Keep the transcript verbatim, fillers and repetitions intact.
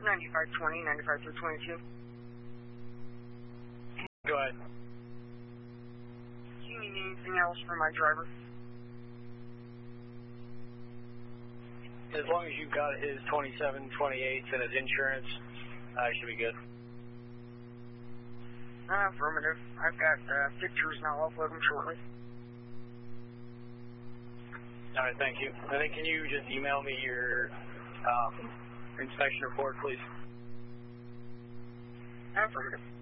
ninety-five twenty, ninety-five through twenty-two. Go ahead. Do you need anything else from my driver? As long as you've got his twenty-seven twenty-eights and his insurance, I uh, should be good. Uh, affirmative. I've got uh, pictures and I'll upload them shortly. All right, thank you. And then can you just email me your um, inspection report, please? Affirmative.